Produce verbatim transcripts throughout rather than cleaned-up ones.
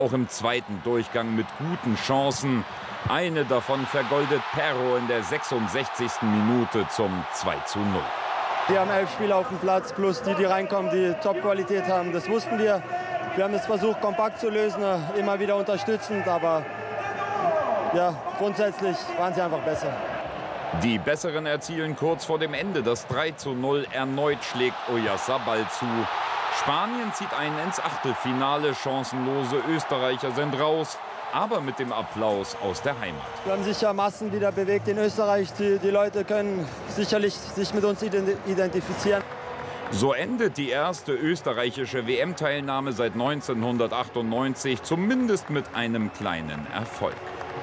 Auch im zweiten Durchgang mit guten Chancen. Eine davon vergoldet Perro in der sechsundsechzigsten Minute zum zwei zu null. Wir haben elf Spieler auf dem Platz, plus die, die reinkommen, die Top-Qualität haben. Das wussten wir. Wir haben es versucht, kompakt zu lösen, immer wieder unterstützend. Aber ja, grundsätzlich waren sie einfach besser. Die Besseren erzielen kurz vor dem Ende das drei zu null. Erneut schlägt Oyarzabal zu. Spanien zieht ein ins Achtelfinale. Chancenlose Österreicher sind raus. Aber mit dem Applaus aus der Heimat. Wir haben sicher Massen wieder bewegt in Österreich. Die, die Leute können sicherlich sich mit uns identifizieren. So endet die erste österreichische W M-Teilnahme seit neunzehnhundertachtundneunzig, zumindest mit einem kleinen Erfolg.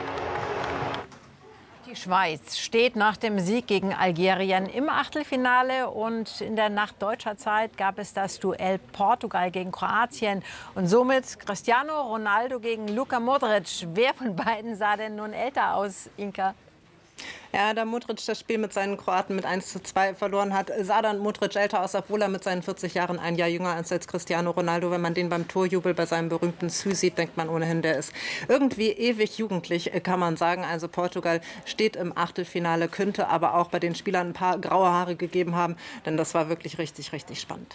Die Schweiz steht nach dem Sieg gegen Algerien im Achtelfinale und in der Nacht deutscher Zeit gab es das Duell Portugal gegen Kroatien und somit Cristiano Ronaldo gegen Luka Modric. Wer von beiden sah denn nun älter aus, Inka? Ja, da Modric das Spiel mit seinen Kroaten mit eins zu zwei verloren hat, sah dann Modric älter aus, obwohl er mit seinen vierzig Jahren ein Jahr jünger ist als Cristiano Ronaldo. Wenn man den beim Torjubel bei seinem berühmten Sü sieht, denkt man ohnehin, der ist irgendwie ewig jugendlich, kann man sagen. Also Portugal steht im Achtelfinale, könnte aber auch bei den Spielern ein paar graue Haare gegeben haben, denn das war wirklich richtig, richtig spannend.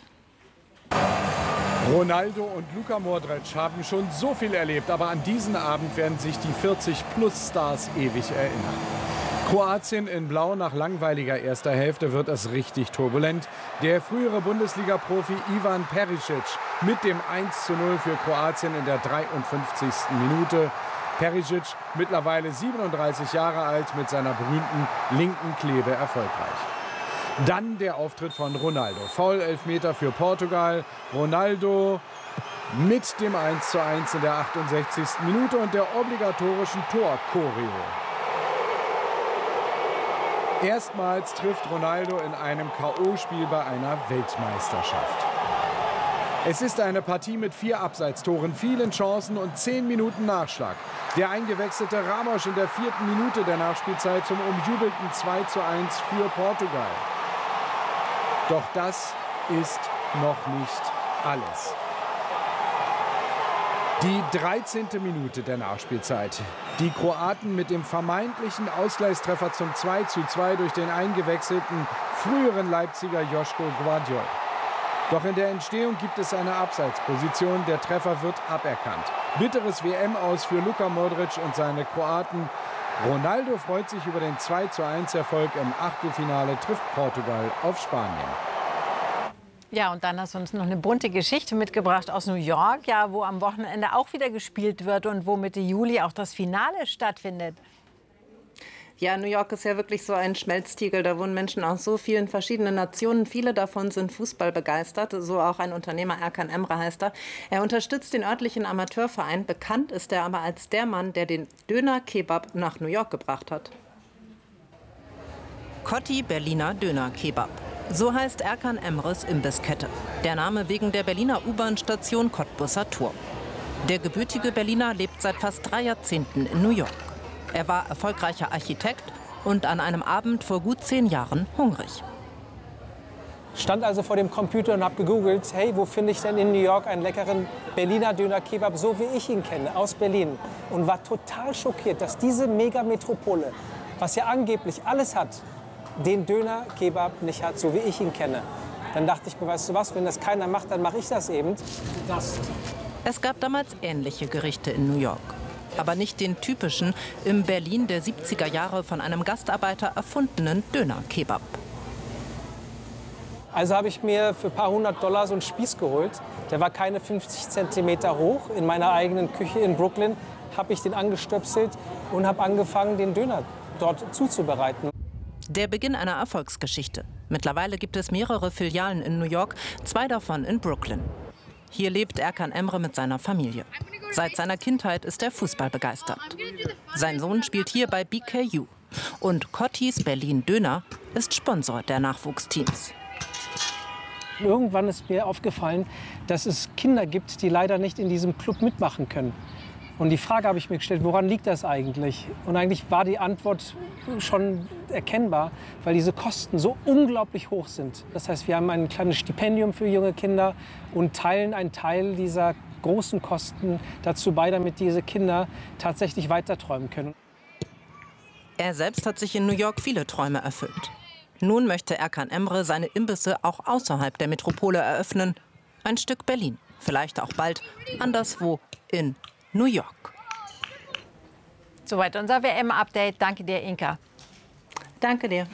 Ronaldo und Luka Modric haben schon so viel erlebt, aber an diesen Abend werden sich die vierzig-plus-Stars ewig erinnern. Kroatien in Blau nach langweiliger erster Hälfte wird es richtig turbulent. Der frühere Bundesliga-Profi Ivan Perisic mit dem eins zu null für Kroatien in der dreiundfünfzigsten Minute. Perisic, mittlerweile siebenunddreißig Jahre alt, mit seiner berühmten linken Klebe erfolgreich. Dann der Auftritt von Ronaldo. Foul-Elfmeter für Portugal. Ronaldo mit dem eins zu eins in der achtundsechzigsten Minute und der obligatorischen Tor-Choreo. Erstmals trifft Ronaldo in einem K O-Spiel bei einer Weltmeisterschaft. Es ist eine Partie mit vier Abseitstoren, vielen Chancen und zehn Minuten Nachschlag. Der eingewechselte Ramos in der vierten Minute der Nachspielzeit zum umjubelten zwei zu eins für Portugal. Doch das ist noch nicht alles. Die dreizehnte Minute der Nachspielzeit. Die Kroaten mit dem vermeintlichen Ausgleichstreffer zum zwei zu zwei durch den eingewechselten früheren Leipziger Joško Gvardiol. Doch in der Entstehung gibt es eine Abseitsposition. Der Treffer wird aberkannt. Bitteres W M-Aus für Luka Modric und seine Kroaten. Ronaldo freut sich über den zwei zu eins Erfolg im Achtelfinale, trifft Portugal auf Spanien. Ja, und dann hast du uns noch eine bunte Geschichte mitgebracht aus New York, ja, wo am Wochenende auch wieder gespielt wird und wo Mitte Juli auch das Finale stattfindet. Ja, New York ist ja wirklich so ein Schmelztiegel. Da wohnen Menschen aus so vielen verschiedenen Nationen. Viele davon sind Fußball begeistert. So auch ein Unternehmer, Erkan Emre heißt er. Er unterstützt den örtlichen Amateurverein. Bekannt ist er aber als der Mann, der den Döner-Kebab nach New York gebracht hat. Cotti Berliner Döner-Kebab. So heißt Erkan Emres Imbisskette. Der Name wegen der Berliner U-Bahn-Station Cottbusser Tor. Der gebürtige Berliner lebt seit fast drei Jahrzehnten in New York. Er war erfolgreicher Architekt und an einem Abend vor gut zehn Jahren hungrig. Stand also vor dem Computer und habe gegoogelt, hey, wo finde ich denn in New York einen leckeren Berliner Döner-Kebab, so wie ich ihn kenne, aus Berlin. Und war total schockiert, dass diese Megametropole, was ja angeblich alles hat, den Döner-Kebab nicht hat, so wie ich ihn kenne. Dann dachte ich mir, weißt du was, wenn das keiner macht, dann mache ich das eben. Das. Es gab damals ähnliche Gerichte in New York. Aber nicht den typischen, im Berlin der siebziger Jahre von einem Gastarbeiter erfundenen Döner-Kebab. Also habe ich mir für ein paar hundert Dollar so einen Spieß geholt. Der war keine fünfzig Zentimeter hoch. In meiner eigenen Küche in Brooklyn habe ich den angestöpselt und habe angefangen, den Döner dort zuzubereiten. Der Beginn einer Erfolgsgeschichte. Mittlerweile gibt es mehrere Filialen in New York, zwei davon in Brooklyn. Hier lebt Erkan Emre mit seiner Familie. Seit seiner Kindheit ist er Fußball begeistert. Sein Sohn spielt hier bei B K U. Und Cottis Berlin Döner ist Sponsor der Nachwuchsteams. Irgendwann ist mir aufgefallen, dass es Kinder gibt, die leider nicht in diesem Club mitmachen können. Und die Frage habe ich mir gestellt, woran liegt das eigentlich? Und eigentlich war die Antwort schon erkennbar, weil diese Kosten so unglaublich hoch sind. Das heißt, wir haben ein kleines Stipendium für junge Kinder und teilen einen Teil dieser großen Kosten dazu bei, damit diese Kinder tatsächlich weiterträumen können. Er selbst hat sich in New York viele Träume erfüllt. Nun möchte Erkan Emre seine Imbisse auch außerhalb der Metropole eröffnen. Ein Stück Berlin, vielleicht auch bald anderswo in New York. Soweit unser W M-Update. Danke dir, Inka. Danke dir.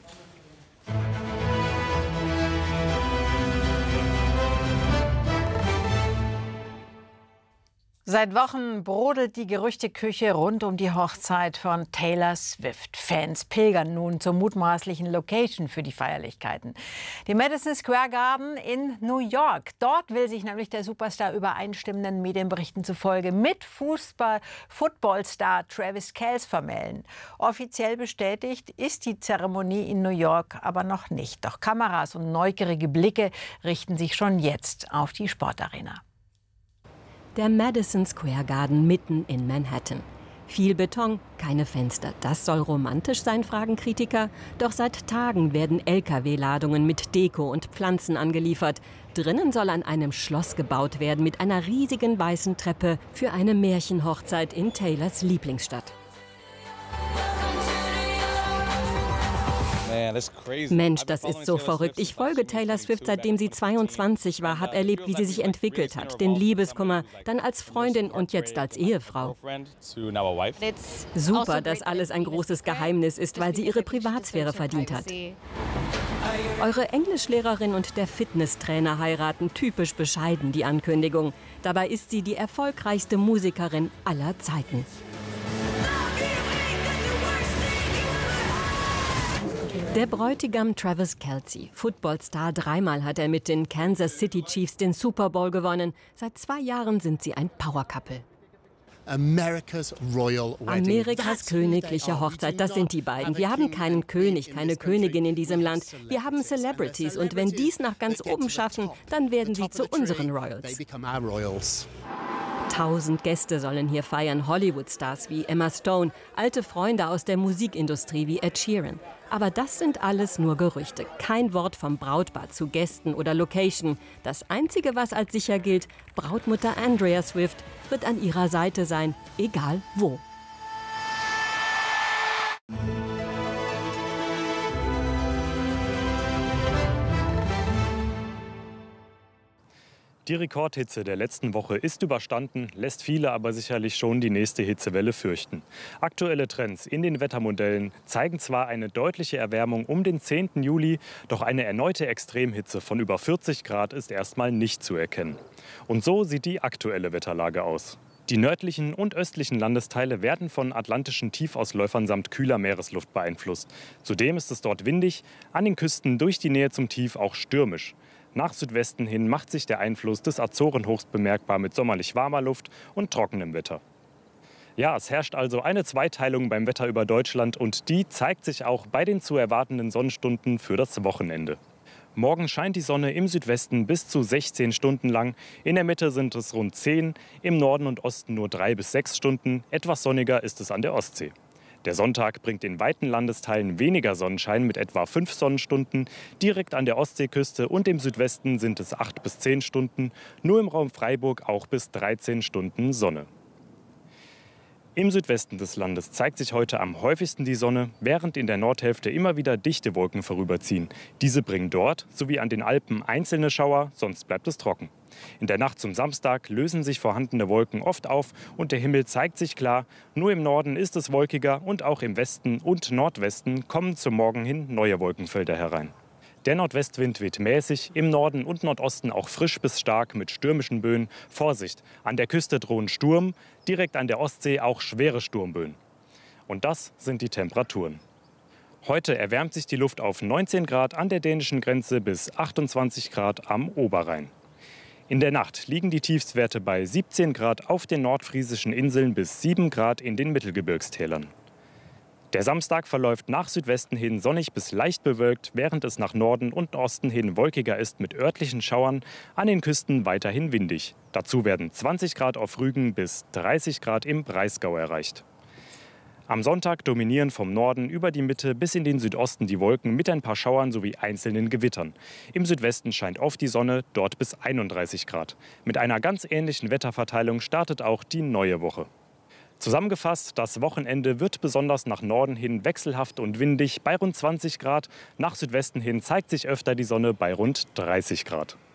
Seit Wochen brodelt die Gerüchteküche rund um die Hochzeit von Taylor Swift. Fans pilgern nun zur mutmaßlichen Location für die Feierlichkeiten. Die Madison Square Garden in New York. Dort will sich nämlich der Superstar übereinstimmenden Medienberichten zufolge mit Fußball-Footballstar Travis Kelce vermählen. Offiziell bestätigt ist die Zeremonie in New York aber noch nicht. Doch Kameras und neugierige Blicke richten sich schon jetzt auf die Sportarena. Der Madison Square Garden mitten in Manhattan. Viel Beton, keine Fenster. Das soll romantisch sein, fragen Kritiker. Doch seit Tagen werden L K W-Ladungen mit Deko und Pflanzen angeliefert. Drinnen soll an einem Schloss gebaut werden mit einer riesigen weißen Treppe für eine Märchenhochzeit in Taylors Lieblingsstadt. Mensch, das ist so verrückt. Ich folge Taylor Swift, seitdem sie zweiundzwanzig war, habe erlebt, wie sie sich entwickelt hat. Den Liebeskummer, dann als Freundin und jetzt als Ehefrau. Super, dass alles ein großes Geheimnis ist, weil sie ihre Privatsphäre verdient hat. Eure Englischlehrerin und der Fitnesstrainer heiraten, typisch bescheiden die Ankündigung. Dabei ist sie die erfolgreichste Musikerin aller Zeiten. Der Bräutigam Travis Kelce, Footballstar, dreimal hat er mit den Kansas City Chiefs den Super Bowl gewonnen. Seit zwei Jahren sind sie ein Power-Couple. Amerikas königliche Hochzeit, das sind die beiden. Wir haben keinen König, keine Königin in diesem Land. Wir haben Celebrities und wenn die es nach ganz oben schaffen, dann werden sie zu unseren Royals. Tausend Gäste sollen hier feiern, Hollywood-Stars wie Emma Stone, alte Freunde aus der Musikindustrie wie Ed Sheeran. Aber das sind alles nur Gerüchte. Kein Wort vom Brautpaar zu Gästen oder Location. Das Einzige, was als sicher gilt, Brautmutter Andrea Swift wird an ihrer Seite sein, egal wo. Die Rekordhitze der letzten Woche ist überstanden, lässt viele aber sicherlich schon die nächste Hitzewelle fürchten. Aktuelle Trends in den Wettermodellen zeigen zwar eine deutliche Erwärmung um den zehnten Juli, doch eine erneute Extremhitze von über vierzig Grad ist erstmal nicht zu erkennen. Und so sieht die aktuelle Wetterlage aus. Die nördlichen und östlichen Landesteile werden von atlantischen Tiefausläufern samt kühler Meeresluft beeinflusst. Zudem ist es dort windig, an den Küsten durch die Nähe zum Tief auch stürmisch. Nach Südwesten hin macht sich der Einfluss des Azorenhochs bemerkbar mit sommerlich warmer Luft und trockenem Wetter. Ja, es herrscht also eine Zweiteilung beim Wetter über Deutschland und die zeigt sich auch bei den zu erwartenden Sonnenstunden für das Wochenende. Morgen scheint die Sonne im Südwesten bis zu sechzehn Stunden lang, in der Mitte sind es rund zehn, im Norden und Osten nur drei bis sechs Stunden, etwas sonniger ist es an der Ostsee. Der Sonntag bringt in weiten Landesteilen weniger Sonnenschein mit etwa fünf Sonnenstunden. Direkt an der Ostseeküste und im Südwesten sind es acht bis zehn Stunden. Nur im Raum Freiburg auch bis dreizehn Stunden Sonne. Im Südwesten des Landes zeigt sich heute am häufigsten die Sonne, während in der Nordhälfte immer wieder dichte Wolken vorüberziehen. Diese bringen dort sowie an den Alpen einzelne Schauer, sonst bleibt es trocken. In der Nacht zum Samstag lösen sich vorhandene Wolken oft auf und der Himmel zeigt sich klar. Nur im Norden ist es wolkiger und auch im Westen und Nordwesten kommen zum Morgen hin neue Wolkenfelder herein. Der Nordwestwind weht mäßig, im Norden und Nordosten auch frisch bis stark mit stürmischen Böen. Vorsicht, an der Küste drohen Sturm, direkt an der Ostsee auch schwere Sturmböen. Und das sind die Temperaturen. Heute erwärmt sich die Luft auf neunzehn Grad an der dänischen Grenze bis achtundzwanzig Grad am Oberrhein. In der Nacht liegen die Tiefstwerte bei siebzehn Grad auf den nordfriesischen Inseln bis sieben Grad in den Mittelgebirgstälern. Der Samstag verläuft nach Südwesten hin sonnig bis leicht bewölkt, während es nach Norden und Osten hin wolkiger ist mit örtlichen Schauern, an den Küsten weiterhin windig. Dazu werden zwanzig Grad auf Rügen bis dreißig Grad im Breisgau erreicht. Am Sonntag dominieren vom Norden über die Mitte bis in den Südosten die Wolken mit ein paar Schauern sowie einzelnen Gewittern. Im Südwesten scheint oft die Sonne, dort bis einunddreißig Grad. Mit einer ganz ähnlichen Wetterverteilung startet auch die neue Woche. Zusammengefasst, das Wochenende wird besonders nach Norden hin wechselhaft und windig bei rund zwanzig Grad. Nach Südwesten hin zeigt sich öfter die Sonne bei rund dreißig Grad.